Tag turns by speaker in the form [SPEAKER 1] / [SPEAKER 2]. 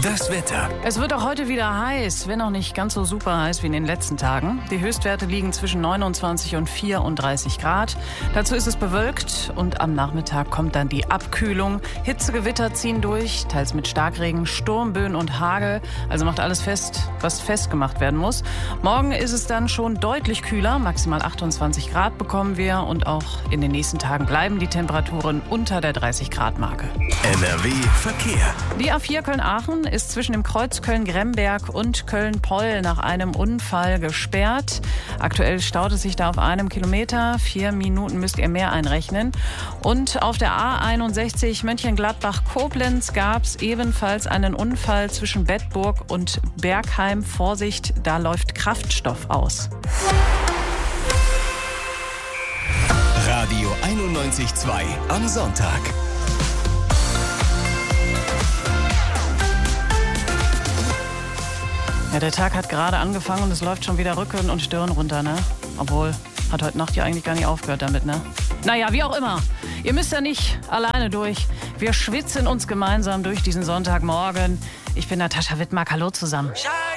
[SPEAKER 1] Das Wetter.
[SPEAKER 2] Es wird auch heute wieder heiß, wenn auch nicht ganz so super heiß wie in den letzten Tagen. Die Höchstwerte liegen zwischen 29 und 34 Grad. Dazu ist es bewölkt und am Nachmittag kommt dann die Abkühlung. Hitzegewitter ziehen durch, teils mit Starkregen, Sturmböen und Hagel. Also macht alles fest, was festgemacht werden muss. Morgen ist es dann schon deutlich kühler. Maximal 28 Grad bekommen wir. Und auch in den nächsten Tagen bleiben die Temperaturen unter der 30-Grad-Marke.
[SPEAKER 1] NRW Verkehr.
[SPEAKER 2] Die A4 Köln-Aachen ist zwischen dem Kreuz Köln-Gremberg und Köln-Poll nach einem Unfall gesperrt. Aktuell staut es sich da auf einem Kilometer. 4 Minuten müsst ihr mehr einrechnen. Und auf der A61 Mönchengladbach-Koblenz gab es ebenfalls einen Unfall zwischen Bedburg und Bergheim. Vorsicht, da läuft Kraftstoff aus.
[SPEAKER 1] Radio 91.2 am Sonntag.
[SPEAKER 2] Ja, der Tag hat gerade angefangen und es läuft schon wieder Rücken und Stirn runter, ne? Obwohl, hat heute Nacht ja eigentlich gar nicht aufgehört damit, ne? Naja, wie auch immer. Ihr müsst ja nicht alleine durch. Wir schwitzen uns gemeinsam durch diesen Sonntagmorgen. Ich bin Natascha Wittmark. Hallo zusammen.